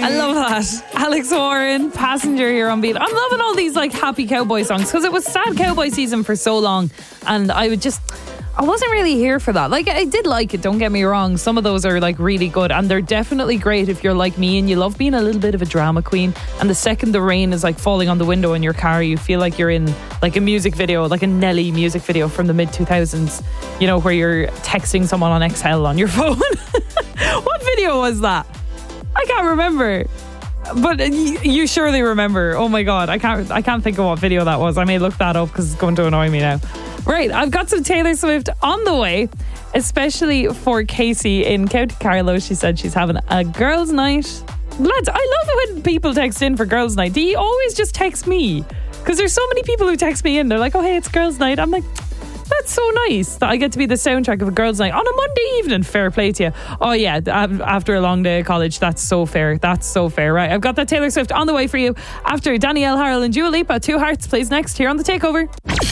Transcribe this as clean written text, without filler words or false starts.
I love that. Alex Warren, Passenger here on Beat. I'm loving all these like happy cowboy songs because it was sad cowboy season for so long, and I wasn't really here for that. Like, I did like it, don't get me wrong. Some of those are like really good, and they're definitely great if you're like me and you love being a little bit of a drama queen. And the second the rain is like falling on the window in your car, you feel like you're in like a music video, like a Nelly music video from the mid 2000s, you know, where you're texting someone on XL on your phone. What video was that? I can't remember. But you surely remember. Oh my God, I can't think of what video that was. I may look that up because it's going to annoy me now. Right, I've got some Taylor Swift on the way, especially for Casey in County Carlow. She said she's having a girls' night. Lads, I love it when people text in for girls' night. Do you always just text me? Because there's so many people who text me in. They're like, oh, hey, it's girls' night. I'm like, that's so nice that I get to be the soundtrack of a girls' night on a Monday evening. Fair play to you. Oh yeah, after a long day of college, that's so fair. That's so fair. Right, I've got that Taylor Swift on the way for you after Danielle Harrell and Dua Lipa. Two Hearts plays next here on The Takeover.